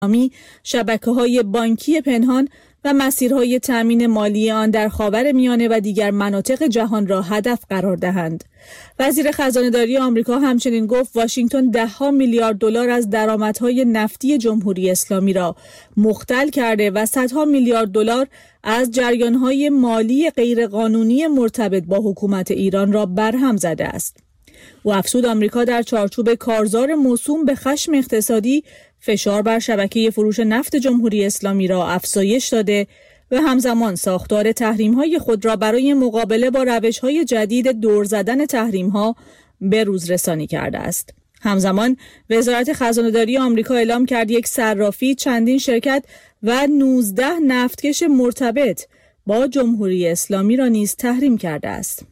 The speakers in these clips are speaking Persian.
شبکه‌های بانکی پنهان و مسیرهای تأمین مالی آن در خاورمیانه و دیگر مناطق جهان را هدف قرار دهند. وزیر خزانه‌داری آمریکا همچنین گفت واشنگتن ده‌ها میلیارد دلار از درآمدهای نفتی جمهوری اسلامی را مختل کرده و صدها میلیارد دلار از جریانهای مالی غیرقانونی مرتبط با حکومت ایران را برهم زده است. او افزود آمریکا در چارچوب کارزار موسوم به خشم اقتصادی فشار بر شبکه فروش نفت جمهوری اسلامی را افزایش داده و همزمان ساختار تحریم‌های خود را برای مقابله با روش‌های جدید دور زدن تحریم‌ها به روز رسانی کرده است. همزمان وزارت خزانه‌داری آمریکا اعلام کرد یک صرافی چندین شرکت و 19 نفتکش مرتبط با جمهوری اسلامی را نیز تحریم کرده است.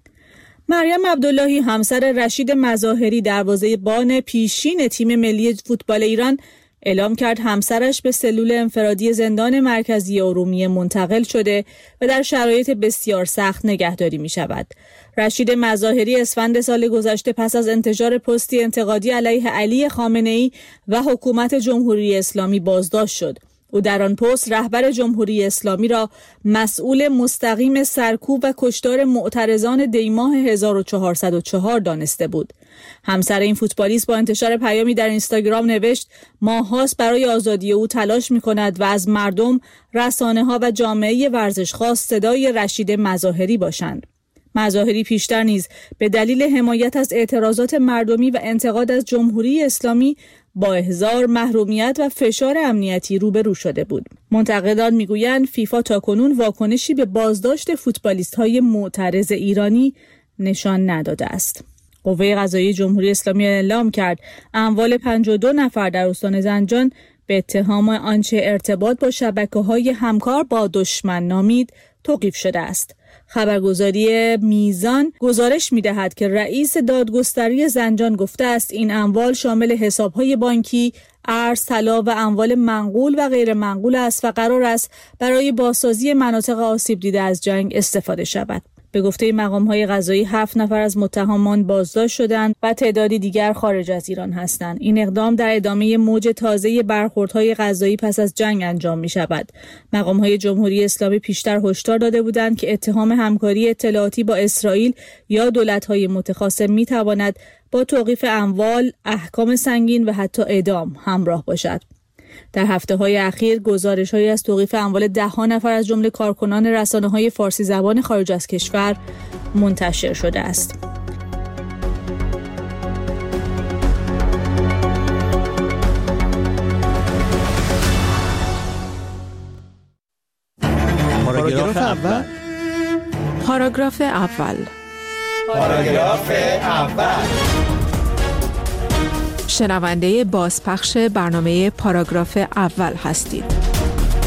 مریم عبداللهی همسر رشید مظاهری دروازه‌بان پیشین تیم ملی فوتبال ایران اعلام کرد همسرش به سلول انفرادی زندان مرکزی ارومیه منتقل شده و در شرایط بسیار سخت نگهداری می شود. رشید مظاهری اسفند سال گذشته پس از انتشار پستی انتقادی علیه علی خامنه‌ای و حکومت جمهوری اسلامی بازداشت شد. او در آن پست رهبر جمهوری اسلامی را مسئول مستقیم سرکوب و کشتار معترضان دیماه 1404 دانسته بود. همسر این فوتبالیست با انتشار پیامی در اینستاگرام نوشت ماه‌هاست برای آزادی او تلاش می‌کند و از مردم، رسانه‌ها و جامعه ورزشخواه صدای رشید مظاهری باشند. مظاهری پیشتر نیز به دلیل حمایت از اعتراضات مردمی و انتقاد از جمهوری اسلامی با احضار، محرومیت و فشار امنیتی روبرو شده بود. منتقدان میگویند فیفا تاکنون واکنشی به بازداشت فوتبالیست‌های معترض ایرانی نشان نداده است. قوه قضاییه جمهوری اسلامی اعلام کرد اموال 52 نفر در استان زنجان به اتهام آنچه ارتباط با شبکه‌های همکار با دشمن نامید توقیف شده است. خبرگزاری میزان گزارش می‌دهد که رئیس دادگستری زنجان گفته است این اموال شامل حساب‌های بانکی، ارز، طلا و اموال منقول و غیر منقول است و قرار است برای بازسازی مناطق آسیب دیده از جنگ استفاده شود. به گفته مقام‌های قضایی 7 نفر از متهمان بازداشت شدند و تعدادی دیگر خارج از ایران هستند. این اقدام در ادامه موج تازه برخوردهای قضایی پس از جنگ انجام می‌شود. مقام‌های جمهوری اسلامی پیشتر هشدار داده بودند که اتهام همکاری اطلاعاتی با اسرائیل یا دولت‌های متخاصم می‌تواند با توقیف اموال، احکام سنگین و حتی اعدام همراه باشد. در هفته‌های اخیر گزارش‌هایی از توقیف اموال ده‌ها نفر از جمله کارکنان رسانه‌های فارسی زبان خارج از کشور منتشر شده است. پاراگراف اول. پاراگراف اول. پاراگراف اول. شنونده بازپخش برنامه پاراگراف اول هستید.